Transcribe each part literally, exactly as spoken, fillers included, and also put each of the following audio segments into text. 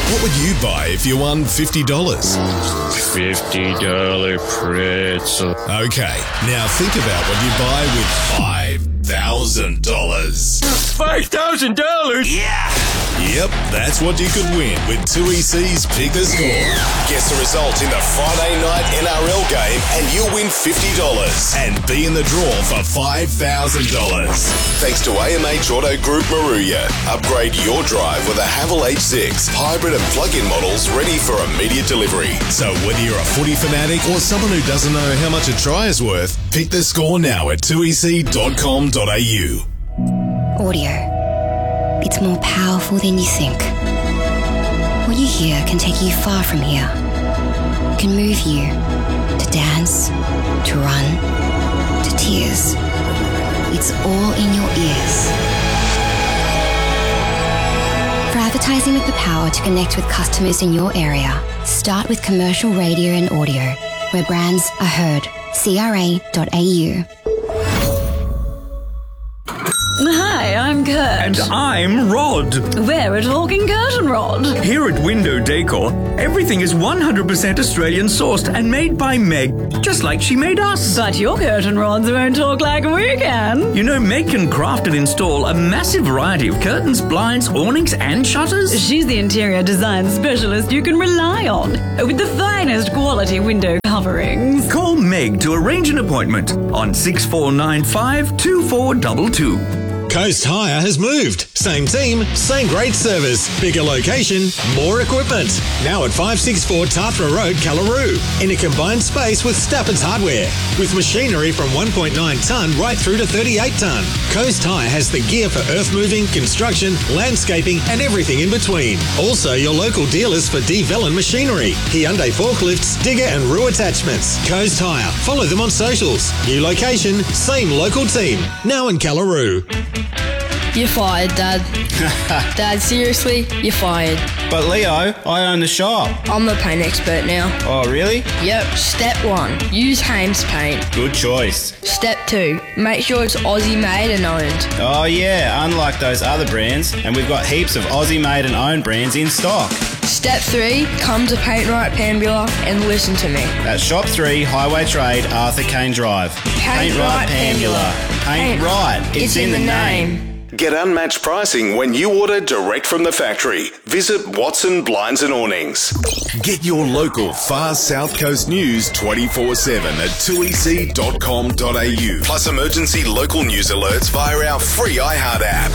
What would you buy if you won fifty dollars? fifty dollar pretzel. Okay, now think about what you buy with five thousand dollars. five thousand dollars? Yeah! Yep, that's what you could win with two E C's Pick the Score. Guess the result in the Friday night N R L game and you'll win fifty dollars and be in the draw for five thousand dollars. Thanks to A M H Auto Group Maruya. Upgrade your drive with a Haval H six hybrid and plug-in models ready for immediate delivery. So whether you're a footy fanatic or someone who doesn't know how much a try is worth, pick the score now at two e c dot com dot a u. Audio. It's more powerful than you think. What you hear can take you far from here. It can move you to dance, to run, to tears. It's all in your ears. For advertising with the power to connect with customers in your area, start with commercial radio and audio, where brands are heard. c r a dot a u. Hi, I'm Kurt. And I'm Rod. We're a talking curtain rod. Here at Window Decor, everything is one hundred percent Australian sourced and made by Meg, just like she made us. But your curtain rods won't talk like we can. You know, Meg can craft and install a massive variety of curtains, blinds, awnings and shutters. She's the interior design specialist you can rely on, with the finest quality window coverings. Call Meg to arrange an appointment on six four nine five, two four two two. Coast Hire has moved. Same team, same great service. Bigger location, more equipment. Now at five sixty-four Tarthra Road, Callaroo. In a combined space with Stafford's Hardware. With machinery from one point nine tonne right through to thirty-eight tonne. Coast Hire has the gear for earth moving, construction, landscaping and everything in between. Also your local dealers for D-Vellon machinery. Hyundai forklifts, digger and roo attachments. Coast Hire. Follow them on socials. New location, same local team. Now in Callaroo. You're fired, Dad. Dad, seriously, you're fired. But Leo, I own the shop. I'm the paint expert now. Oh, really? Yep. Step one, use Hames paint. Good choice. Step two, make sure it's Aussie made and owned. Oh yeah, unlike those other brands, and we've got heaps of Aussie made and owned brands in stock. Step three, come to Paint Right Pambula and listen to me. That's Shop three, Highway Trade, Arthur Kane Drive. Paint, Paint Right Pambula. Paint Right, it's, it's in, in the name. name. Get unmatched pricing when you order direct from the factory. Visit Watson Blinds and Awnings. Get your local Far South Coast news twenty-four seven at two e c dot com dot a u. Plus emergency local news alerts via our free iHeart app.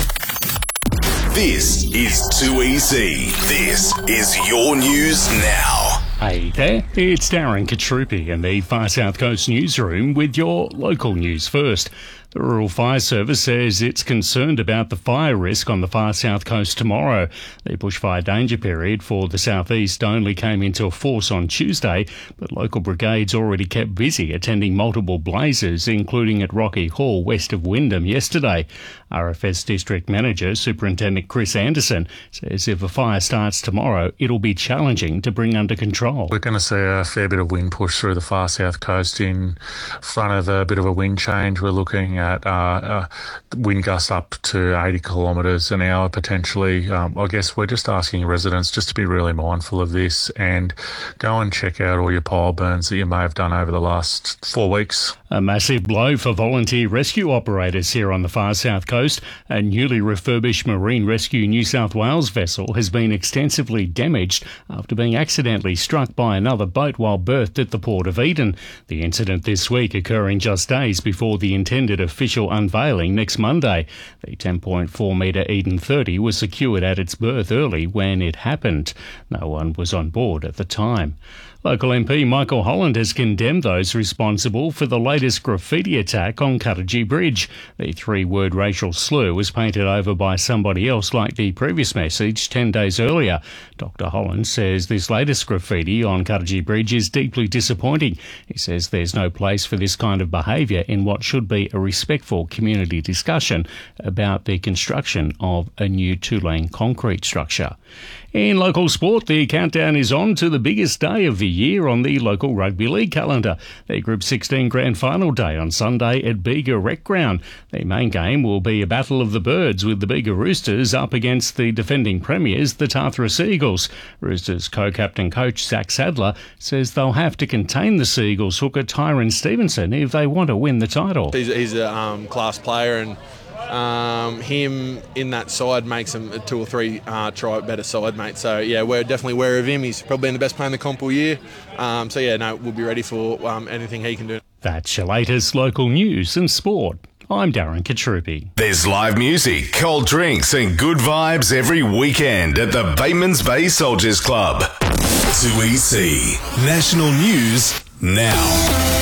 This is two E C. This is your news now. Hey there, it's Darren Katrupi in the Far South Coast newsroom with your local news first. The Rural Fire Service says it's concerned about the fire risk on the far south coast tomorrow. The bushfire danger period for the southeast only came into force on Tuesday, but local brigades already kept busy attending multiple blazes, including at Rocky Hall west of Wyndham yesterday. R F S District Manager Superintendent Chris Anderson says if a fire starts tomorrow, it'll be challenging to bring under control. We're going to see a fair bit of wind push through the far south coast in front of a bit of a wind change. We're looking at uh, uh, wind gusts up to eighty kilometres an hour potentially. Um, I guess we're just asking residents just to be really mindful of this and go and check out all your pile burns that you may have done over the last four weeks. A massive blow for volunteer rescue operators here on the far south coast. A newly refurbished Marine Rescue New South Wales vessel has been extensively damaged after being accidentally struck by another boat while berthed at the Port of Eden. The incident this week occurring just days before the intended official unveiling next Monday. The ten point four metre Eden thirty was secured at its berth early when it happened. No one was on board at the time. Local M P Michael Holland has condemned those responsible for the latest graffiti attack on Cuttagee Bridge. The three-word racial slur was painted over by somebody else like the previous message ten days earlier. Doctor Holland says this latest graffiti on Cuttagee Bridge is deeply disappointing. He says there's no place for this kind of behaviour in what should be a respectful respectful community discussion about the construction of a new two-lane concrete structure. In local sport, the countdown is on to the biggest day of the year on the local rugby league calendar. The Group sixteen Grand Final day on Sunday at Bega Rec Ground. The main game will be a battle of the birds, with the Bega Roosters up against the defending premiers, the Tathra Seagulls. Roosters co-captain coach Zach Sadler says they'll have to contain the Seagulls hooker Tyron Stevenson if they want to win the title. He's, he's a um, class player, and Um, him in that side makes him a two or three uh, try better side, mate. So, yeah, we're definitely aware of him. He's probably been the best player in the comp all year. Um, so, yeah, no, we'll be ready for um, anything he can do. That's your latest local news and sport. I'm Darren Katrupi. There's live music, cold drinks and good vibes every weekend at the Batemans Bay Soldiers Club. two E C National News now.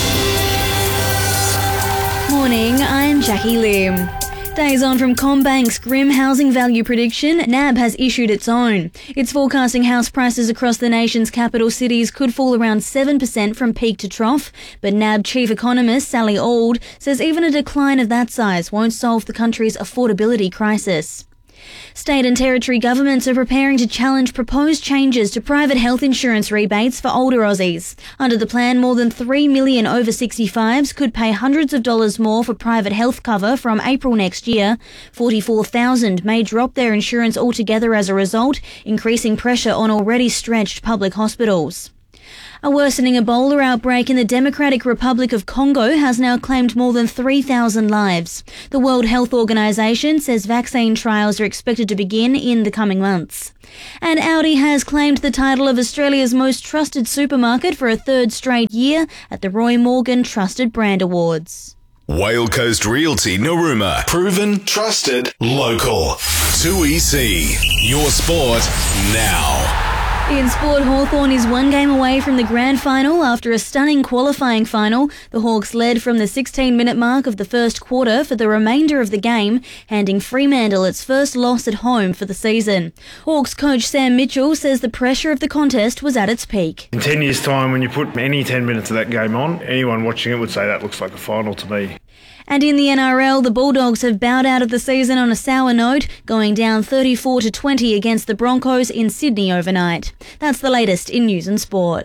Morning, I'm Jackie Lim. Days on from CommBank's grim housing value prediction, N A B has issued its own. It's forecasting house prices across the nation's capital cities could fall around seven percent from peak to trough, but N A B chief economist Sally Auld says even a decline of that size won't solve the country's affordability crisis. State and territory governments are preparing to challenge proposed changes to private health insurance rebates for older Aussies. Under the plan, more than three million over sixty-fives could pay hundreds of dollars more for private health cover from April next year. forty-four thousand may drop their insurance altogether as a result, increasing pressure on already stretched public hospitals. A worsening Ebola outbreak in the Democratic Republic of Congo has now claimed more than three thousand lives. The World Health Organization says vaccine trials are expected to begin in the coming months. And Audi has claimed the title of Australia's most trusted supermarket for a third straight year at the Roy Morgan Trusted Brand Awards. Whale Coast Realty Narooma. Proven, trusted, local. two E C. Your sport now. In sport, Hawthorn is one game away from the grand final after a stunning qualifying final. The Hawks led from the sixteen-minute mark of the first quarter for the remainder of the game, handing Fremantle its first loss at home for the season. Hawks coach Sam Mitchell says the pressure of the contest was at its peak. In ten years' time, when you put any ten minutes of that game on, anyone watching it would say that looks like a final to me. And in the N R L, the Bulldogs have bowed out of the season on a sour note, going down thirty-four to twenty against the Broncos in Sydney overnight. That's the latest in news and sport.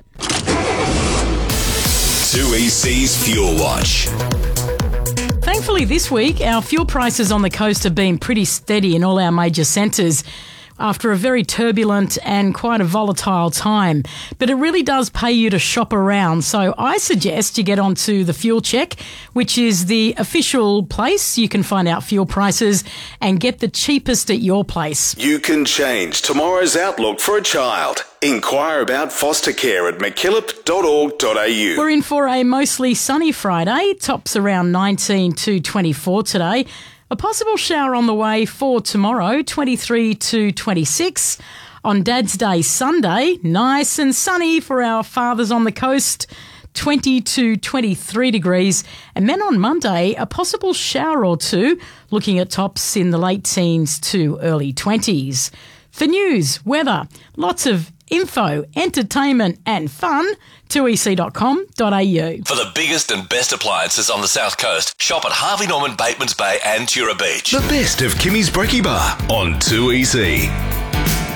two E C's Fuel Watch. Thankfully this week, our fuel prices on the coast have been pretty steady in all our major centres after a very turbulent and quite a volatile time. But it really does pay you to shop around. So I suggest you get onto the Fuel Check, which is the official place you can find out fuel prices and get the cheapest at your place. You can change tomorrow's outlook for a child. Inquire about foster care at mackillop dot org dot a u. We're in for a mostly sunny Friday. Tops around nineteen to twenty-four today. A possible shower on the way for tomorrow, twenty-three to twenty-six. On Dad's Day Sunday, nice and sunny for our fathers on the coast, twenty to twenty-three degrees. And then on Monday, a possible shower or two, looking at tops in the late teens to early twenties. For news, weather, lots of info, entertainment and fun, two e c dot com dot a u. For the biggest and best appliances on the South Coast, shop at Harvey Norman, Batemans Bay and Tura Beach. The best of Kimmy's Brekkie Bar on two E C.